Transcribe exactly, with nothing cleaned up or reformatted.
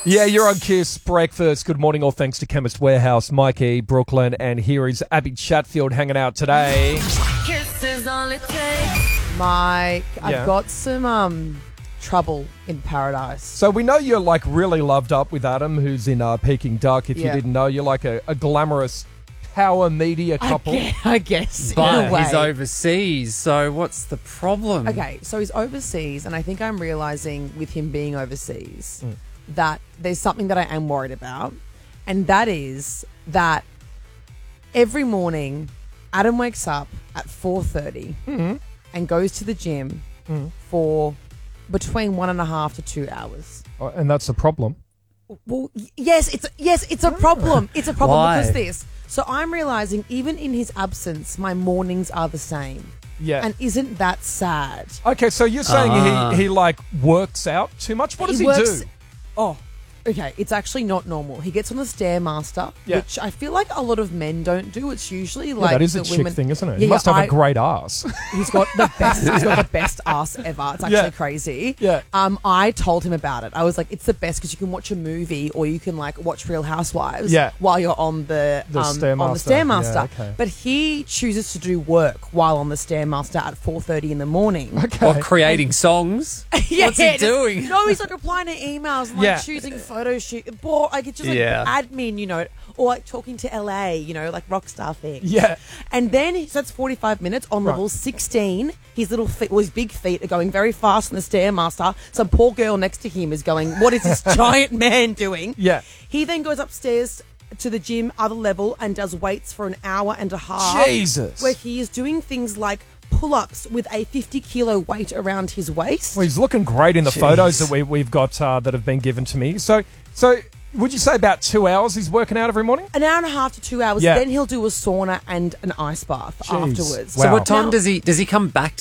Yeah, you're on Kiss Breakfast. Good morning, all thanks to Chemist Warehouse, Mikey, Brooklyn, and here is Abby Chatfield hanging out today. Kisses only take. Mike, Yeah. I've got some um trouble in paradise. So we know you're like really loved up with Adam, who's in uh, Peking Duck. If Yeah. you didn't know, you're like a, a glamorous power media I couple. guess, I guess in But a way. he's overseas, so what's the problem? Okay, so he's overseas, and I think I'm realizing with him being overseas that there's something that I am worried about, and that is that every morning Adam wakes up at four thirty and goes to the gym for between one and a half to two hours. Oh, and that's the problem. Well, y- yes, it's yes, it's a problem. It's a problem Why? because this. So I'm realizing even in his absence, my mornings are the same. Yeah. And isn't that sad? Okay, so you're saying Ah. he, he like works out too much? What does he, works- do? Oh, okay. It's actually not normal. He gets on the Stairmaster, Yeah. which I feel like a lot of men don't do. It's usually Yeah, like that is the a chick women. thing, isn't it? Yeah, he must yeah, have I- a great ass. He's got the best. He's got the best ass ever. It's actually Yeah. crazy. Yeah. Um, I told him about it. I was like, it's the best because you can watch a movie or you can like watch Real Housewives. Yeah. While you're on the, The um, on the Stairmaster. Stairmaster. Yeah, okay. But he chooses to do work while on the Stairmaster at four thirty in the morning. Okay. Or creating songs. Yeah, What's he just- doing? No, he's like replying to emails and like Yeah. choosing photo shoot. Boy, like it's just like Yeah. admin, you know, or like talking to L A, you know, like rock star things. Yeah. And then he- so that's forty-five minutes on Right. level sixteen. His little feet, well, his big feet are going very fast on the Stairmaster. Some poor girl next to him is going, "What is this giant man doing?" Yeah. He then goes upstairs to the gym, other level, and does weights for an hour and a half. Jesus. Where he is doing things like pull-ups with a fifty kilo weight around his waist. Well, he's looking great in the photos that we, we've got uh, that have been given to me. So, so would you say about two hours he's working out every morning? An hour and a half to two hours. Yeah. Then he'll do a sauna and an ice bath Jeez. afterwards. Wow. So what time Now- does he does he come back to